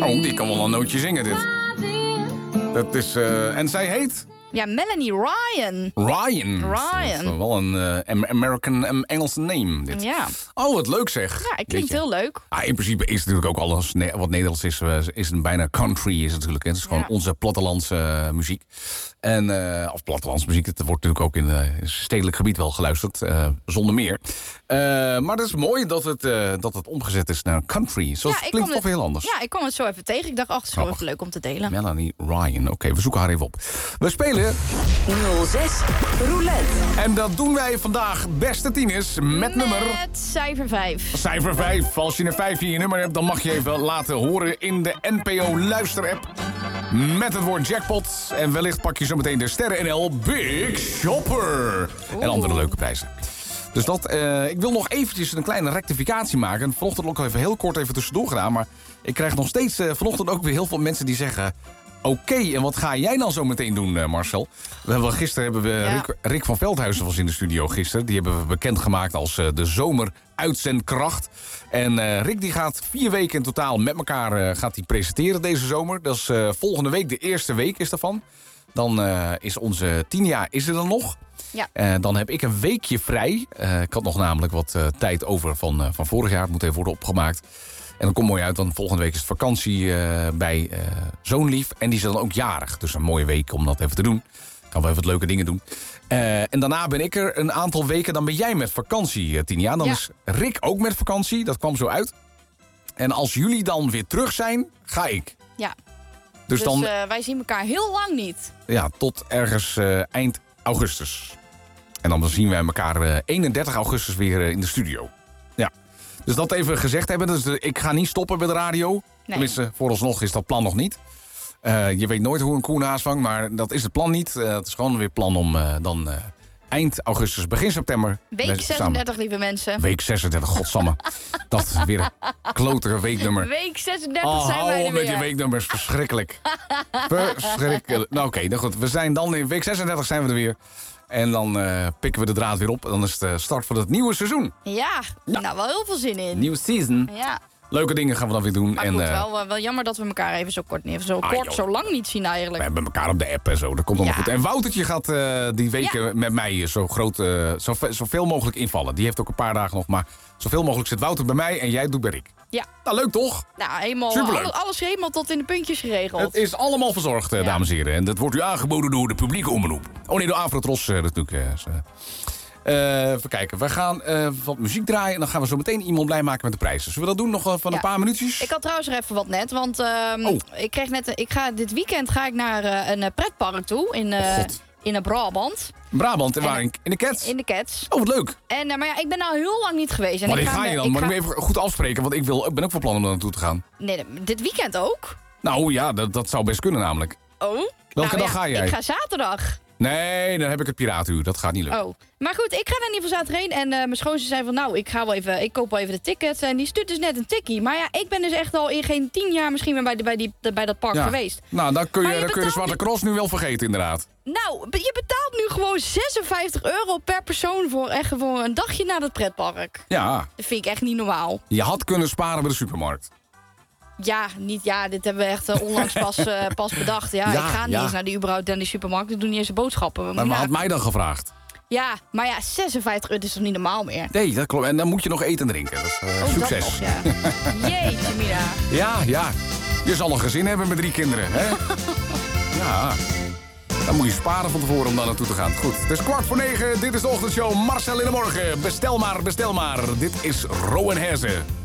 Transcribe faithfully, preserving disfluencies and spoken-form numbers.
Oh, die kan wel een nootje zingen, dit. Dat is... Uh, en zij heet... Ja, Melanie Ryan. Ryan. Ryan. Dat is wel een uh, American um, Engelse name, dit. Ja. Oh, wat leuk zeg. Ja, het klinkt heel leuk. Ah, in principe is het natuurlijk ook alles ne- wat Nederlands is. Uh, is het bijna country, is het natuurlijk. Het is gewoon ja. onze plattelandse uh, muziek. En, uh, of plattelandse muziek, het wordt natuurlijk ook in uh, stedelijk gebied wel geluisterd. Uh, zonder meer. Uh, maar het is mooi dat het, uh, dat het omgezet is naar country. Zo ja, klinkt toch heel anders. Ja, ik kwam het zo even tegen. Ik dacht, ach, het is gewoon even leuk om te delen. Melanie Ryan. Oké, okay, we zoeken haar even op. We spelen... nul zes Roulette. En dat doen wij vandaag, beste tieners, met, met nummer... Met cijfer vijf. Cijfer vijf. Als je een vijf in je nummer hebt, dan mag je even laten horen in de N P O luisterapp. Met het woord jackpot. En wellicht pak je zo meteen de Sterren N L Big Shopper. Oeh. En andere leuke prijzen. Dus dat, uh, ik wil nog eventjes een kleine rectificatie maken. Vanochtend ook al even heel kort even tussendoor gedaan. Maar ik krijg nog steeds uh, vanochtend ook weer heel veel mensen die zeggen... Oké, okay, en wat ga jij dan zo meteen doen, uh, Marcel? We hebben, gisteren hebben we ja. Rick, Rick van Veldhuizen was in de studio gisteren. Die hebben we bekendgemaakt als uh, de zomeruitzendkracht. En uh, Rick die gaat vier weken in totaal met elkaar uh, gaat die presenteren deze zomer. Dat is uh, volgende week, de eerste week is daarvan. Dan uh, is onze tien jaar is er dan nog. Ja. Uh, dan heb ik een weekje vrij. Uh, ik had nog namelijk wat uh, tijd over van, uh, van vorig jaar. Het moet even worden opgemaakt. En dat komt mooi uit, want volgende week is het vakantie uh, bij uh, Zoonlief. En die is dan ook jarig. Dus een mooie week om dat even te doen. Kan wel even wat leuke dingen doen. Uh, en daarna ben ik er een aantal weken. Dan ben jij met vakantie, uh, Tinia. Dan ja. is Rick ook met vakantie. Dat kwam zo uit. En als jullie dan weer terug zijn, ga ik. Ja. Dus, dus dan, uh, wij zien elkaar heel lang niet. Ja, tot ergens uh, eind augustus. En dan zien wij elkaar uh, eenendertig augustus weer uh, in de studio. Ja. Dus dat even gezegd hebben. Dus de, ik ga niet stoppen bij de radio. Nee. Tenminste, vooralsnog is dat plan nog niet. Uh, je weet nooit hoe een koe een haas vangt, maar dat is het plan niet. Uh, het is gewoon weer plan om uh, dan uh, eind augustus, begin september... Week zesendertig, samen. Lieve mensen. Week zesendertig, godsamme. Dat is weer een klotere weeknummer. Week zesendertig oh, zijn wij er met weer. die weeknummers, verschrikkelijk. Verschrikkelijk. Nou oké, okay, nou goed. We zijn dan in week zesendertig zijn we er weer. En dan uh, pikken we de draad weer op. En dan is het de start van het nieuwe seizoen. Ja, ja. Nou wel heel veel zin in. Nieuw season. Ja. Leuke dingen gaan we dan weer doen. Maar en, goed, uh, wel, wel jammer dat we elkaar even zo kort niet, zo, ah, kort, zo lang niet zien eigenlijk. We hebben elkaar op de app en zo, dat komt allemaal ja. goed. En Woutertje gaat uh, die weken ja. met mij zo groot, uh, zo, zoveel mogelijk invallen. Die heeft ook een paar dagen nog, maar zoveel mogelijk zit Wouter bij mij en jij doet bij Rick. Ja. Nou, leuk toch? Nou, helemaal, alles, alles helemaal tot in de puntjes geregeld. Het is allemaal verzorgd, uh, ja. dames en heren. En dat wordt u aangeboden door de publieke omroep. Oh nee, door Afrotros uh, natuurlijk. Uh, Uh, even kijken, we gaan uh, wat muziek draaien en dan gaan we zo meteen iemand blij maken met de prijzen. Zullen we dat doen nog uh, van ja. een paar minuutjes? Ik had trouwens er even wat net, want uh, oh. ik kreeg net, ik ga, dit weekend ga ik naar uh, een pretpark toe in, uh, oh in Brabant. Brabant, en waar? In, in de Cats? In de Cats. Oh, wat leuk. En, uh, maar ja, ik ben nou heel lang niet geweest. En Wanneer ik ga, ga je dan? Ik maar ga... ik moet even goed afspreken, want ik, wil, ik ben ook van plan om daar naartoe te gaan. Nee, dit weekend ook? Nou ja, dat, dat zou best kunnen namelijk. Oh? Welke nou, dag ja, ga jij? Ik ga zaterdag. Nee, dan heb ik het Piraanuur. Dat gaat niet lukken. Oh. Maar goed, ik ga daar in ieder geval zaterdag heen. En uh, mijn schoonzus zei van, nou, ik ga wel even, ik koop wel even de tickets. En die stuurt dus net een tikkie. Maar ja, ik ben dus echt al in geen tien jaar misschien meer bij, de, bij, die, de, bij dat park ja. geweest. Nou, dan kun je, je, dan kun je de Zwarte Cross nu wel vergeten, inderdaad. Nou, je betaalt nu gewoon zesenvijftig euro per persoon voor, echt voor een dagje naar dat pretpark. Ja. Dat vind ik echt niet normaal. Je had kunnen sparen bij de supermarkt. Ja, niet, ja, dit hebben we echt uh, onlangs pas, uh, pas bedacht. Ja, ja, ik ga niet ja. eens naar die überhaupt naar die supermarkt. Ik doe niet eens de boodschappen. Maar, maar had mij dan gevraagd? Ja, maar ja, zesenvijftig euro is toch niet normaal meer? Nee, dat klopt. En dan moet je nog eten en drinken. Dat is uh, oh, succes. Dat nog, ja. Jeetje, Mina. Ja, ja. Je zal een gezin hebben met drie kinderen, hè? Ja. Dan moet je sparen van tevoren om daar naartoe te gaan. Goed, het is kwart voor negen. Dit is de ochtendshow Marcel in de morgen. Bestel maar, bestel maar. Dit is Rowan Herzen.